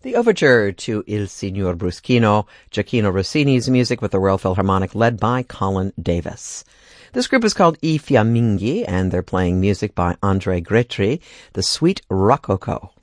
The overture to Il Signor Bruschino, Gioachino Rossini's music with the Royal Philharmonic led by Colin Davis. This group is called I Fiamminghi, and they're playing music by André Gretry, the Suite Rococo.